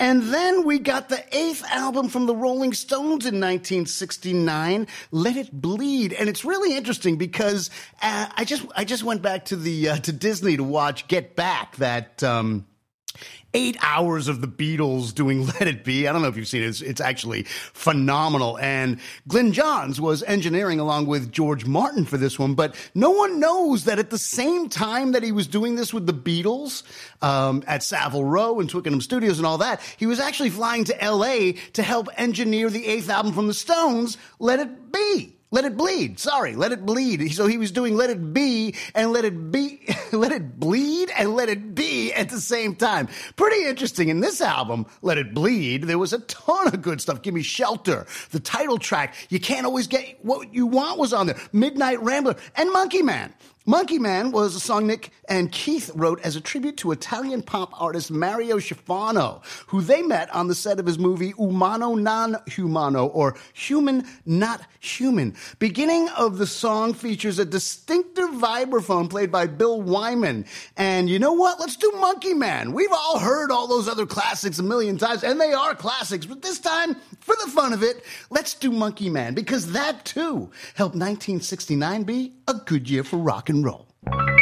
And then we got the eighth album from the Rolling Stones in 1969, Let It Bleed. And it's really interesting because I just went back to to Disney to watch Get Back, that 8 hours of the Beatles doing Let It Be. I don't know if you've seen it. It's actually phenomenal. And Glenn Johns was engineering along with George Martin for this one, but no one knows that at the same time that he was doing this with the Beatles at Savile Row and Twickenham Studios and all that, he was actually flying to L.A. to help engineer the eighth album from the Stones, Let It Be. Let It Bleed. Sorry, Let It Bleed. So he was doing Let It Be and Let It Be, Let It Bleed and Let It Be at the same time. Pretty interesting. In this album, Let It Bleed, there was a ton of good stuff. Give Me Shelter, the title track, You Can't Always Get What You Want was on there, Midnight Rambler, and Monkey Man. Monkey Man was a song Nick and Keith wrote as a tribute to Italian pop artist Mario Schifano, who they met on the set of his movie Umano Non Humano, or Human Not Human. Beginning of the song features a distinctive vibraphone played by Bill Wyman. And you know what? Let's do Monkey Man. We've all heard all those other classics a million times, and they are classics. But this time, for the fun of it, let's do Monkey Man, because that, too, helped 1969 be a good year for rock and roll.